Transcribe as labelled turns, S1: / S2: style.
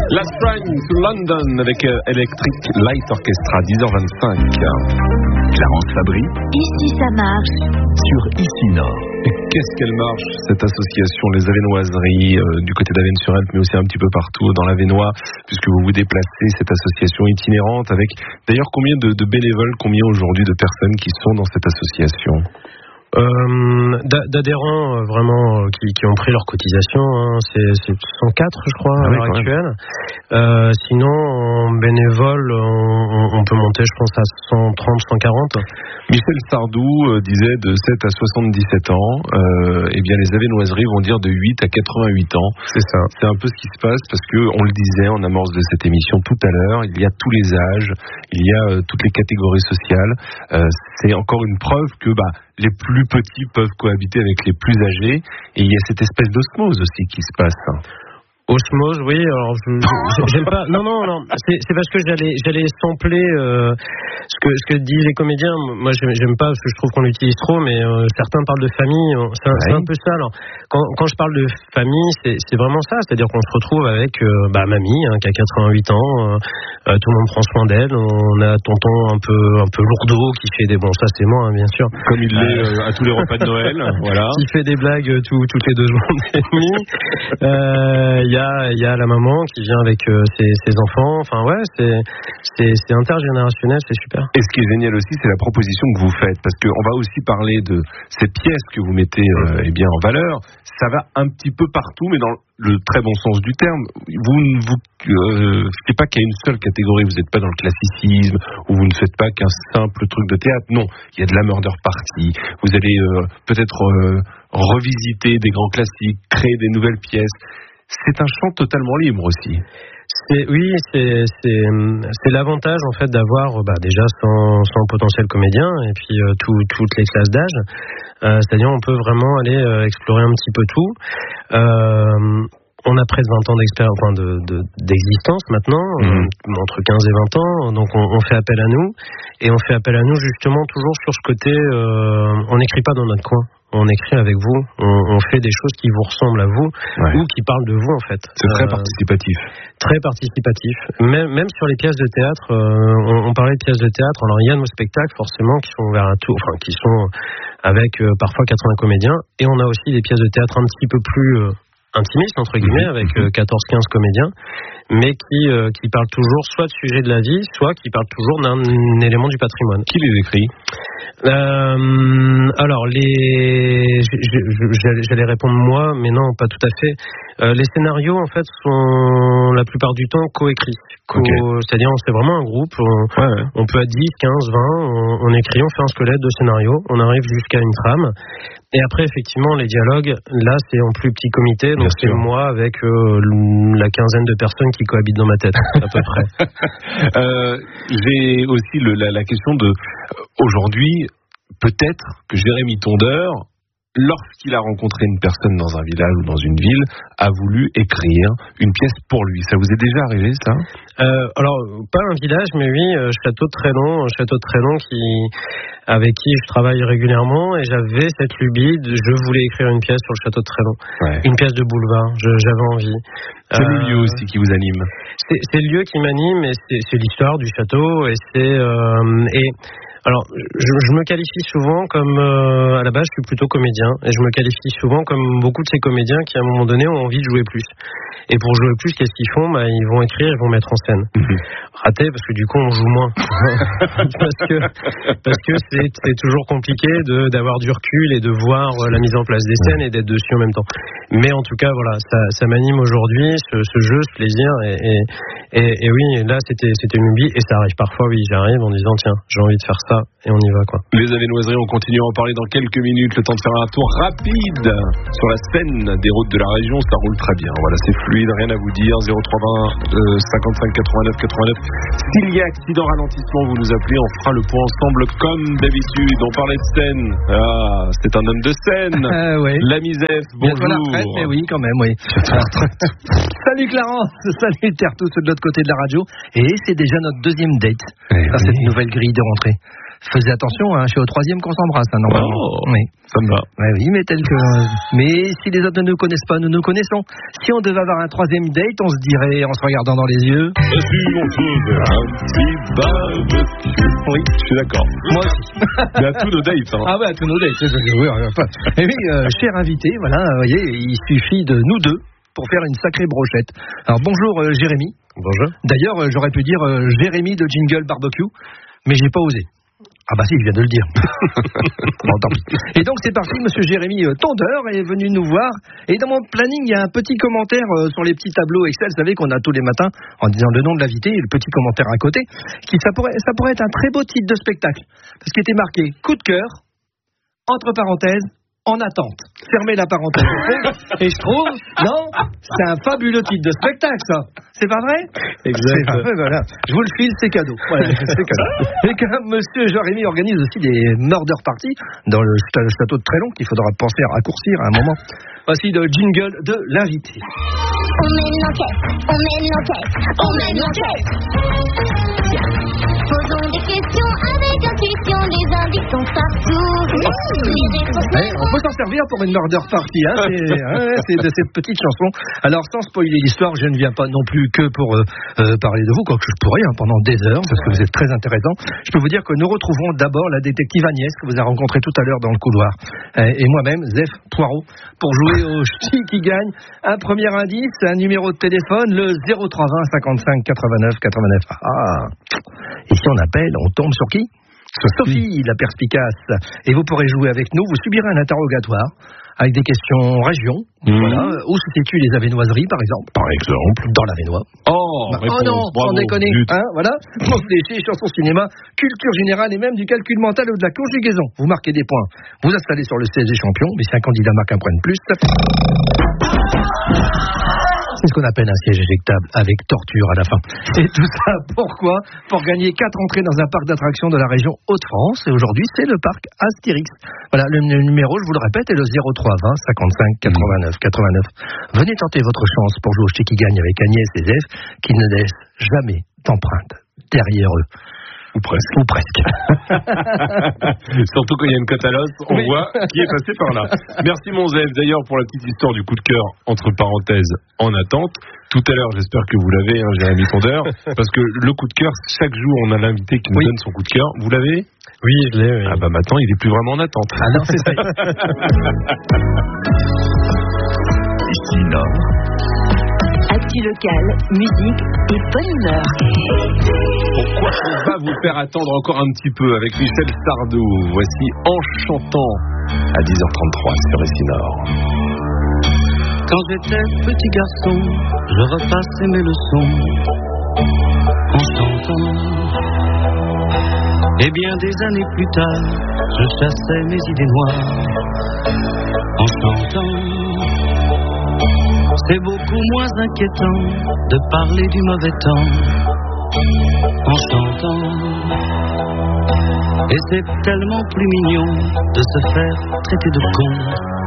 S1: Last Train to London avec Electric Light Orchestra, 10h25.
S2: Clarence Fabry.
S3: Ici ça marche.
S2: Sur Ici Nord.
S1: Et qu'est-ce qu'elle marche, cette association, les Avesnoiseries, du côté d'Avesnes-sur-Helpe, mais aussi un petit peu partout dans l'Avesnois, puisque vous vous déplacez, cette association itinérante, avec d'ailleurs combien de bénévoles, combien aujourd'hui de personnes qui sont dans cette association ?
S4: D'adhérents vraiment qui ont pris leur cotisation, hein, c'est 104 je crois à l'heure actuelle. Sinon en bénévole on peut monter je pense à 130, 140.
S1: Michel Sardou disait de 7 à 77 ans, eh bien les Avesnoiseries vont dire de 8 à 88 ans.
S4: C'est ça.
S1: C'est un peu ce qui se passe parce que on le disait en amorce de cette émission tout à l'heure, il y a tous les âges, il y a toutes les catégories sociales. C'est encore une preuve que les plus petits peuvent cohabiter avec les plus âgés, et il y a cette espèce d'osmose aussi qui se passe.
S4: Osmose, oui. Alors, j'aime pas. Non. C'est parce que j'allais sampler ce que disent les comédiens. Moi, j'aime pas parce que je trouve qu'on l'utilise trop. Mais certains parlent de famille. C'est un peu ça. Alors, quand je parle de famille, c'est vraiment ça. C'est-à-dire qu'on se retrouve avec mamie qui a 88 ans. Tout le monde prend soin d'elle. On a tonton un peu lourdeau qui fait des ça c'est moi bien sûr.
S1: Comme il l'est à tous les repas de Noël. Voilà.
S4: Qui fait des blagues toutes les 2 secondes et demie. Il y a la maman qui vient avec ses enfants. Enfin c'est intergénérationnel, c'est super.
S1: Et ce qui est génial aussi, c'est la proposition que vous faites, parce qu'on va aussi parler de ces pièces que vous mettez en valeur. Ça va un petit peu partout, mais dans le très bon sens du terme. Vous ne faites pas qu'il y a une seule catégorie. Vous n'êtes pas dans le classicisme, ou vous ne faites pas qu'un simple truc de théâtre. Non, il y a de la murder party. Vous allez peut-être revisiter des grands classiques, créer des nouvelles pièces. C'est un champ totalement libre aussi. C'est l'avantage en fait d'avoir déjà 100 potentiels comédiens et puis toutes les classes d'âge. C'est-à-dire on peut vraiment aller explorer un petit peu tout. On a près de 20 ans d'existence maintenant, entre 15 et 20 ans, donc on fait appel à nous, et on fait appel à nous justement toujours sur ce côté, on n'écrit pas dans notre coin. On écrit avec vous, on fait des choses qui vous ressemblent à vous, ou qui parlent de vous en fait. C'est très participatif.
S4: Très participatif. Même sur les pièces de théâtre, on parlait de pièces de théâtre. Alors il y a nos spectacles forcément qui sont ouverts à tout, qui sont avec parfois 80 comédiens, et on a aussi des pièces de théâtre un petit peu plus intimistes entre guillemets, avec 14-15 comédiens, mais qui parlent toujours soit de sujets de la vie, soit qui parlent toujours d'un élément du patrimoine.
S1: Qui les écrit ?
S4: Alors j'allais répondre moi, mais non, pas tout à fait. Les scénarios en fait sont la plupart du temps coécrits. C'est-à-dire c'est vraiment un groupe, on peut être 10, 15, 20, on écrit, on fait un squelette de scénario, on arrive jusqu'à une trame. Et après, effectivement, les dialogues, là, c'est en plus petit comité, donc c'est moi avec la quinzaine de personnes qui cohabitent dans ma tête, à peu près.
S1: J'ai aussi la question de, aujourd'hui, peut-être que Jérémy Tondeur, lorsqu'il a rencontré une personne dans un village ou dans une ville, a voulu écrire une pièce pour lui. Ça vous est déjà arrivé, ça ?
S4: Alors, pas un village, mais oui, Château de Trélon avec qui je travaille régulièrement, et j'avais cette lubie je voulais écrire une pièce sur le Château de Trélon. Une pièce de boulevard, j'avais envie.
S1: C'est le lieu aussi qui vous anime.
S4: C'est le lieu qui m'anime, et c'est l'histoire du château, et alors, je me qualifie souvent comme, à la base, je suis plutôt comédien, et je me qualifie souvent comme beaucoup de ces comédiens qui, à un moment donné, ont envie de jouer plus. Et pour jouer plus, qu'est-ce qu'ils font ? Ils vont écrire, ils vont mettre en scène. Raté, parce que du coup, on joue moins. parce que c'est toujours compliqué d'avoir du recul et de voir la mise en place des scènes et d'être dessus en même temps. Mais en tout cas, voilà, ça m'anime aujourd'hui, ce jeu, ce plaisir, et oui, là, c'était une lubie, et ça arrive parfois, oui, j'arrive en disant, tiens, j'ai envie de faire ça, et on y va, quoi.
S1: Les Avesnoiseries, on continue à en parler dans quelques minutes, le temps de faire un tour rapide sur la scène des routes de la région. Ça roule très bien, voilà, c'est fluide, rien à vous dire. 0320 55 89 89. S'il y a accident, ralentissement, vous nous appelez, on fera le point ensemble comme d'habitude. On parlait de scène, c'est un homme de scène. L'ami Zef, bonjour.
S5: La retraite, mais oui, quand même, oui. Salut Clarence, salut Terre, tous de l'autre côté de la radio, et c'est déjà notre deuxième date dans cette nouvelle grille de rentrée. faisais attention, hein, je suis au 3e qu'on s'embrasse, hein, normalement.
S1: Oh,
S5: oui.
S1: Ça me va.
S5: Ouais, oui, mais si les autres ne nous connaissent pas, nous nous connaissons. Si on devait avoir un 3e date, on se dirait, en se regardant dans les yeux.
S1: Oui, je suis d'accord.
S5: Moi aussi.
S1: Mais à tous nos dates. Hein.
S5: Ah ouais, à tous nos dates. Oui, et oui, cher invité, voilà, vous voyez, il suffit de nous deux pour faire une sacrée brochette. Alors bonjour Jérémy.
S1: Bonjour.
S5: D'ailleurs, j'aurais pu dire Jérémy de Jingle Barbecue, mais j'ai pas osé. Ah bah si, je viens de le dire. Bon, tant pis. Et donc c'est parti, monsieur Jérémy Tondeur est venu nous voir. Et dans mon planning, il y a un petit commentaire sur les petits tableaux Excel, vous savez, qu'on a tous les matins, en disant le nom de l'invité et le petit commentaire à côté, ça pourrait être un très beau titre de spectacle. Parce qu'il était marqué coup de cœur, entre parenthèses, en attente. Fermez la parenthèse. Et je trouve, non, c'est un fabuleux titre de spectacle, ça. C'est pas vrai?
S1: Exact.
S5: Voilà. Je vous le file, c'est cadeau. Voilà, c'est cadeau. Et comme monsieur Jérémy organise aussi des murder parties dans le château de Trélon, qu'il faudra penser à raccourcir à un moment. Voici le jingle de l'invité.
S3: On mène l'enquête. Posons des questions avec intuition, les indices sont partout.
S5: On peut s'en servir pour une murder party, hein, c'est de cette petite chanson. Alors sans spoiler l'histoire, je ne viens pas non plus que pour parler de vous, quoique je pourrais pendant des heures, parce que vous êtes très intéressant. Je peux vous dire que nous retrouvons d'abord la détective Agnès, que vous avez rencontrée tout à l'heure dans le couloir, et moi-même, Zef Poirot, pour jouer au Ch'ti qui gagne. Un premier indice, un numéro de téléphone, le 0320 55 89 89. Ah, et si on appelle, on tombe sur qui? Sophie, la perspicace. Et vous pourrez jouer avec nous. Vous subirez un interrogatoire avec des questions régions. Voilà. Où se situent les Avenoiseries, par exemple?
S1: Par exemple.
S5: Dans l'Avenois.
S1: Oh,
S5: oh non, sans déconner. Hein, voilà. Réfléchis, chansons, cinéma, culture générale et même du calcul mental ou de la conjugaison. Vous marquez des points. Vous installez sur le siège des champions. Mais si un candidat marque un point de plus, c'est ce qu'on appelle un siège éjectable avec torture à la fin. Et tout ça, pourquoi? Pour gagner 4 entrées dans un parc d'attractions de la région Hauts-de-France. Et aujourd'hui, c'est le parc Astérix. Voilà, le numéro, je vous le répète, est le 0320 55 89 89. Venez tenter votre chance pour jouer au Ch'ti qui gagne avec Agnès et Zef, qui ne laissent jamais d'empreinte derrière eux.
S1: Ou presque.
S5: Ou presque.
S1: Surtout quand il y a une cote à l'os, on voit qui est passé par là. Merci mon Zef. D'ailleurs, pour la petite histoire du coup de cœur, entre parenthèses, en attente. Tout à l'heure, j'espère que vous l'avez, Jérémy Tondeur, parce que le coup de cœur, chaque jour, on a l'invité qui nous donne son coup de cœur. Vous l'avez?
S4: Oui, je l'ai. Oui.
S1: Ah bah maintenant, il est plus vraiment en attente.
S5: Ah non, c'est ça.
S2: Ici Nord.
S6: Actu locale, musique et bonne humeur.
S1: Pourquoi on va vous faire attendre encore un petit peu avec Michel Sardou? Voici En chantant à 10h33 sur Ici Nord.
S7: Quand j'étais petit garçon, je repassais mes leçons en chantant. Et bien des années plus tard, je chassais mes idées noires en chantant. C'est beaucoup moins inquiétant de parler du mauvais temps en chantant. Et c'est tellement plus mignon de se faire traiter de con